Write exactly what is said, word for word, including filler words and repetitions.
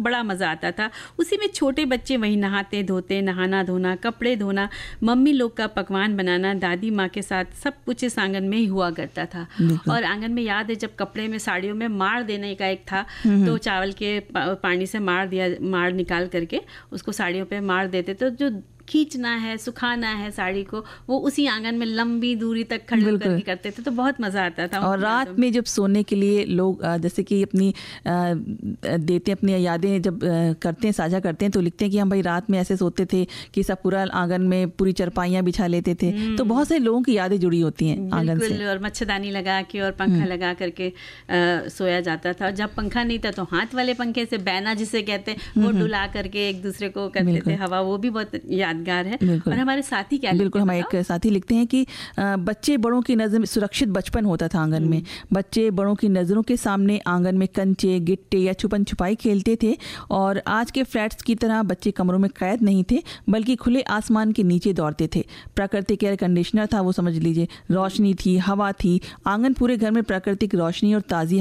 बड़ा मज़ा आता था। उसी में छोटे बच्चे वहीं नहाते धोते, नहाना धोना, कपड़े धोना, मम्मी लोग का पकवान बनाना, दादी माँ के साथ सब कुछ इस आंगन में ही हुआ करता था। और आंगन में याद है जब कपड़े में, साड़ियों में मार देने का एक था, तो चावल के पानी से मार दिया, मार निकाल करके उसको साड़ियों पे मार देते, तो जो खींचना है, सुखाना है साड़ी को, वो उसी आंगन में लंबी दूरी तक खड़े करके करते थे, तो बहुत मज़ा आता था। और रात में जब सोने के लिए लोग जैसे कि अपनी देते हैं, अपनी यादें जब करते हैं, साझा करते हैं, तो लिखते हैं कि हम भाई रात में ऐसे सोते थे कि सब पूरा आंगन में पूरी चरपाइयाँ बिछा लेते थे। तो बहुत से लोगों की यादें जुड़ी होती हैं आंगन से। और मच्छरदानी लगा के और पंखा लगा करके आ, सोया जाता था। और जब पंखा नहीं था तो हाथ वाले पंखे से, बैना जिसे कहते हैं, वो डुला करके एक दूसरे को करते थे हवा, वो भी बहुत यादगार है। और हमारे साथी क्या बिल्कुल, हमारे एक साथी लिखते हैं कि बच्चे बड़ों की नज़र में, सुरक्षित बचपन होता था आंगन में, बच्चे बड़ों की नज़रों के सामने आंगन में कंचे, गिट्टे या छुपन छुपाई खेलते थे। और आज के फ्लैट्स की तरह बच्चे कमरों में कैद नहीं थे, बल्कि खुले आसमान के नीचे दौड़ते थे। प्राकृतिक एयर कंडीशनर था वो, समझ लीजिए, रोशनी थी, हवा थी, आंगन पूरे घर में प्राकृतिक रोशनी और ताज़ी